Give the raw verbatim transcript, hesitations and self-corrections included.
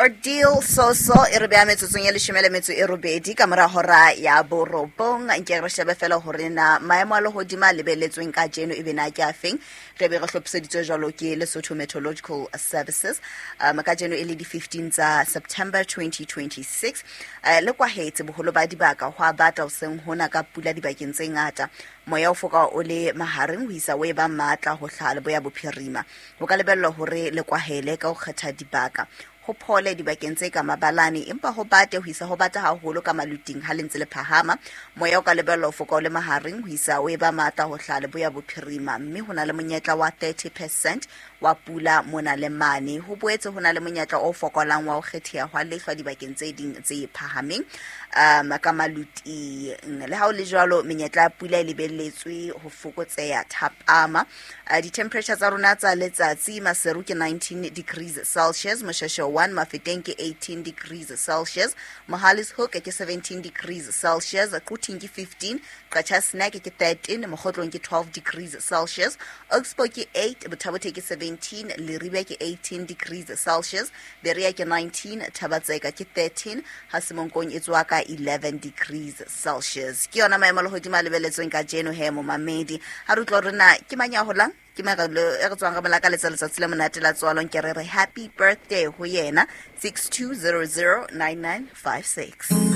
Ordeal Soso e re bea metsotsong ya leshome le metso e robedi ka mora hora ya borobong nke re shebe fela hore na maemo a lehodimo a lebelletsweng ka jeno e be na ke afeng re be re hlophiseditswe jwalo ke Lesotho Meteorological Services um ka jeno e le di fifteen tsa September twenty twenty-six uh, le kwa hetse boholo ba dibaka ho abata o seng hona ka pula dibakeng tse ngata moya o foka o le mahareng ho isa we ba matla ho hlala boya bophirima ho ka lebellwa hore le kwa hele ka ho kgetha dibaka ho phole dibakeng tse ka mabalane empa ho bate ho isa ho bata haholo ka maluting ha lentse le phahama moya o ka lebellwa ho foka o le mahareng ho isa we ba matla ho hlala boya bophirima mme hona le monyetla wa thirty percent wa pula mona le mane ho boetse hona le monyetla o fokolang wa ho kgethia hwa lehlwa dibakeng tse ding tse phahameng um ka maluti le ha o le jwalo menyetla pula e lebelletswe ho fokotseha thapama uh, di temperatures tsa rona tsa letsatsi Maseru ke nineteen degrees Celsius, Moshasho one Mafeteng ke eighteen degrees Celsius, Mohalishoek ke seventeen degrees Celsius, Kuting ke fifteen, Qachasna ke thirteen, Mogotlong ke twelve degrees Celsius, Oksburg ke eight, Botabothe ke seventeen, Leribe ke eighteen degrees Celsius, Berea ke nineteen, Thabatseka ke thirteen, Hasimonkong etswa ka eleven degrees Celsius. Ke yona maemo a lehodimo a lebelletsweng ka jeno he mo mamedi ha re tlo rena ke manyaholang ke magalo e re tswang ga molaka letsatsi le monate la tswalong ke re happy birthday ho yena six two zero zero nine nine five six.